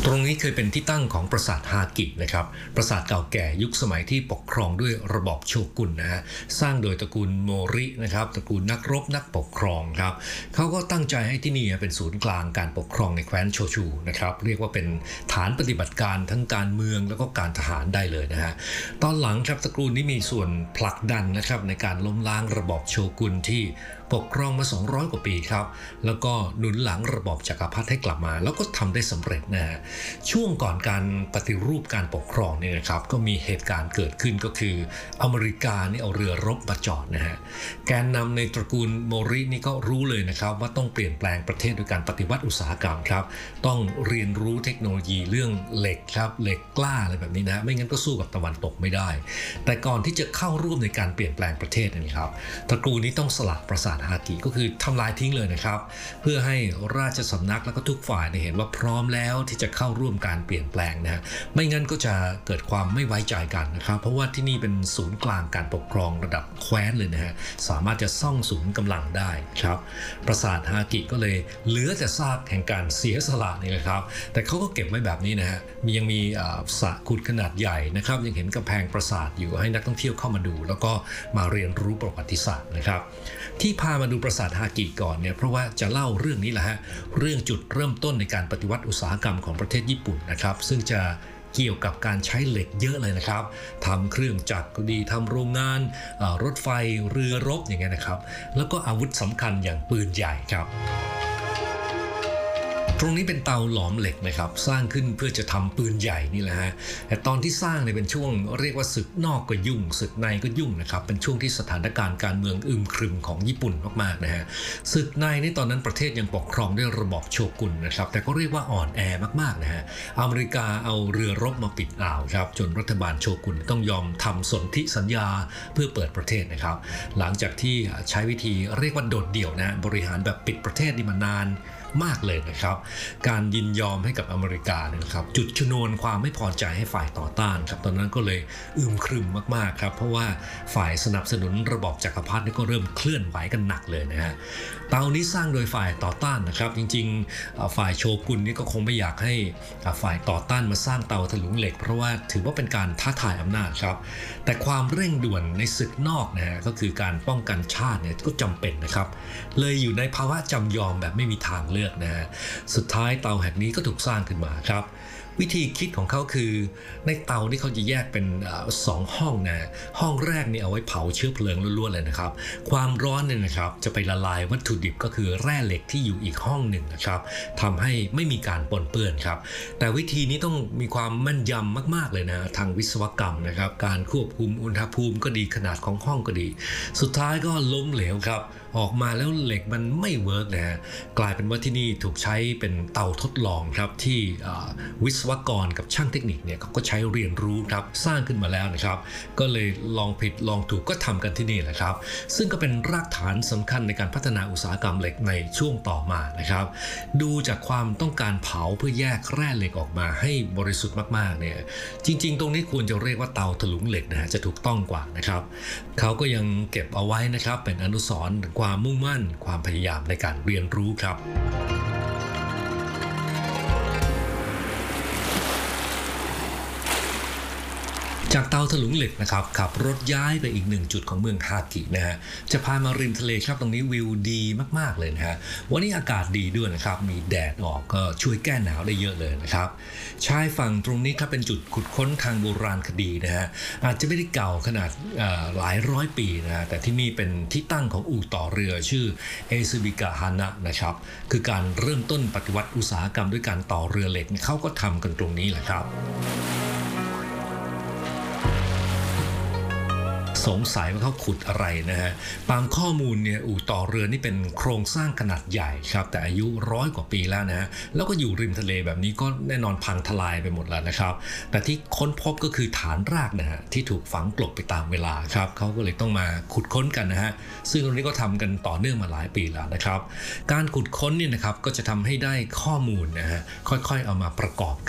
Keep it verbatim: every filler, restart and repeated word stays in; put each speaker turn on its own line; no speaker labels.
ตรงนี้เคยเป็นที่ตั้งของปราสาทฮากินะครับปราสาทเก่าแก่ยุคสมัยที่ปกครองด้วยระบอบโชกุนนะฮะสร้างโดยตระกูลโมรินะครับตระกูลนักรบนักปกครองครับเขาก็ตั้งใจให้ที่นี่เป็นศูนย์กลางการปกครองในแคว้นโชชูนะครับเรียกว่าเป็นฐานปฏิบัติการทั้งการเมืองแล้วก็การทหารได้เลยนะฮะตอนหลังครับตระกูลนี้มีส่วนผลักดันนะครับในการล้มล้างระบอบโชกุนที่ปกครองมาสองร้อยกว่าปีครับแล้วก็หนุนหลังระบอบจักรพรรดิให้กลับมาแล้วก็ทำได้สำเร็จนะฮะช่วงก่อนการปฏิรูปการปกครองเนี่ยนะครับก็มีเหตุการณ์เกิดขึ้นก็คืออเมริกานี่เอาเรือรบมาจอดนะฮะแกนนำในตระกูลโมรินี่ก็รู้เลยนะครับว่าต้องเปลี่ยนแปลงประเทศโดยการปฏิวัติอุตสาหกรรมครับต้องเรียนรู้เทคโนโลยีเรื่องเหล็กครับเหล็กกล้าอะไรแบบนี้นะไม่งั้นก็สู้กับตะวันตกไม่ได้แต่ก่อนที่จะเข้าร่วมในการเปลี่ยนแปลงประเทศนะครับตระกูลนี้ต้องสละปราสาทฮากิก็คือทำลายทิ้งเลยนะครับเพื่อให้ราชสำนักแล้วก็ทุกฝ่ายเห็นว่าพร้อมแล้วที่จะเข้าร่วมการเปลี่ยนแปลงนะฮะไม่งั้นก็จะเกิดความไม่ไว้ใจกันนะครับเพราะว่าที่นี่เป็นศูนย์กลางการปกครองระดับแคว้นเลยนะฮะสามารถจะซ่องศูนย์กำลังได้ครับปราสาทฮากิก็เลยเหลือแต่ซากแห่งการเสียสละนี่แหละครับแต่เขาก็เก็บไว้แบบนี้นะฮะมียังมีสระขุดขนาดใหญ่นะครับยังเห็นกำแพงปราสาทอยู่ให้นักท่องเที่ยวเข้ามาดูแล้วก็มาเรียนรู้ประวัติศาสตร์นะครับที่พามาดูปราสาทฮากิก่อนเนี่ยเพราะว่าจะเล่าเรื่องนี้แหละฮะเรื่องจุดเริ่มต้นในการปฏิวัติอุตสาหกรรมของประเทศญี่ปุ่นนะครับซึ่งจะเกี่ยวกับการใช้เหล็กเยอะเลยนะครับทำเครื่องจักรก็ดีทำโรงงานรถไฟเรือรบอย่างเงี้ยนะครับแล้วก็อาวุธสำคัญอย่างปืนใหญ่ครับตรงนี้เป็นเตาหลอมเหล็กนะครับสร้างขึ้นเพื่อจะทำปืนใหญ่นี่แหละฮะแต่ตอนที่สร้างเนี่ยเป็นช่วงเรียกว่าศึกนอกก็ยุ่งศึกในก็ยุ่งนะครับเป็นช่วงที่สถานการณ์การเมืองอึมครึมของญี่ปุ่นมากๆนะฮะศึกในนี่ตอนนั้นประเทศยังปกครองด้วยระบอบโชกุนนะครับแต่ก็เรียกว่าอ่อนแอมากๆนะฮะอเมริกาเอาเรือรบมาปิดอ่าวครับจนรัฐบาลโชกุนต้องยอมทำสนธิสัญญาเพื่อเปิดประเทศนะครับหลังจากที่ใช้วิธีเรียกว่าโดดเดี่ยวนะบริหารแบบปิดประเทศนี่มานานมากเลยนะครับการยินยอมให้กับอเมริกาเนี่ยนะครับจุดชนวนความไม่พอใจให้ฝ่ายต่อต้านครับตอนนั้นก็เลยอึมครึมมากๆครับเพราะว่าฝ่ายสนับสนุนระบอบจักรพรรดิก็เริ่มเคลื่อนไหวกันหนักเลยนะฮะเตานี้สร้างโดยฝ่ายต่อต้านนะครับจริงๆฝ่ายโชกุนนี่ก็คงไม่อยากให้ฝ่ายต่อต้านมาสร้างเตาถลุงเหล็กเพราะว่าถือว่าเป็นการท้าทายอำนาจครับแต่ความเร่งด่วนในศึกนอกนะฮะก็คือการป้องกันชาติเนี่ยก็จำเป็นนะครับเลยอยู่ในภาวะจำยอมแบบไม่มีทางเลือกนะฮะสุดท้ายเตาแห่งนี้ก็ถูกสร้างขึ้นมาครับวิธีคิดของเขาคือในเตานี่เขาจะแยกเป็นสองห้องนะห้องแรกนี่เอาไว้เผาเชื้อเพลิงล้วนๆเลยนะครับความร้อนเนี่ยนะครับจะไปละลายวัตถุดิบก็คือแร่เหล็กที่อยู่อีกห้องหนึ่งนะครับทำให้ไม่มีการปนเปื้อนครับแต่วิธีนี้ต้องมีความแม่นยำมากๆเลยนะทางวิศวกรรมนะครับการควบคุมอุณหภูมิก็ดีขนาดของห้องก็ดีสุดท้ายก็ล้มเหลวครับออกมาแล้วเหล็กมันไม่เวิร์กนะฮะกลายเป็นว่าที่นี่ถูกใช้เป็นเตาทดลองครับที่วิศวกรกับช่างเทคนิคเนี่ยเขาก็ใช้เรียนรู้ครับสร้างขึ้นมาแล้วนะครับก็เลยลองผิดลองถูกก็ทำกันที่นี่แหละครับซึ่งก็เป็นรากฐานสำคัญในการพัฒนาอุตสาหกรรมเหล็กในช่วงต่อมานะครับดูจากความต้องการเผาเพื่อแยกแร่เหล็กออกมาให้บริสุทธิ์มากๆเนี่ยจริงๆตรงนี้ควรจะเรียกว่าเตาถลุงเหล็กนะฮะจะถูกต้องกว่านะครับเขาก็ยังเก็บเอาไว้นะครับเป็นอนุสรณ์ความมุ่งมั่นความพยายามในการเรียนรู้ครับจากเตาถลุงเหล็กนะครับขับรถย้ายไปอีกหนึ่งจุดของเมืองฮากินะฮะจะพามาริมทะเลครับตรงนี้วิวดีมากๆเลยนะฮะวันนี้อากาศดีด้วยนะครับมีแดดออกก็ช่วยแก้หนาวได้เยอะเลยนะครับชายฝั่งตรงนี้ครับเป็นจุดขุดค้นทางโบราณคดีนะฮะอาจจะไม่ได้เก่าขนาดหลายร้อยปีนะฮะแต่ที่นี่เป็นที่ตั้งของอู่ต่อเรือชื่อเอซึบิกะฮานะนะครับคือการเริ่มต้นปฏิวัติอุตสาหกรรมด้วยการต่อเรือเหล็กเขาก็ทำกันตรงนี้แหละครับสงสัยว่าเขาขุดอะไรนะฮะตามข้อมูลเนี่ยอู่ต่อเรือนี่เป็นโครงสร้างขนาดใหญ่ครับแต่อายุร้อยกว่าปีแล้วนะฮะแล้วก็อยู่ริมทะเลแบบนี้ก็แน่นอนพังทลายไปหมดแล้วนะครับแต่ที่ค้นพบก็คือฐานรากนะฮะที่ถูกฝังกลบไปตามเวลาครับเขาก็เลยต้องมาขุดค้นกันนะฮะซึ่งตรงนี้ก็ทำกันต่อเนื่องมาหลายปีแล้วนะครับการขุดค้นเนี่ยนะครับก็จะทำให้ได้ข้อมูลนะฮะค่อยๆเอามาประกอบ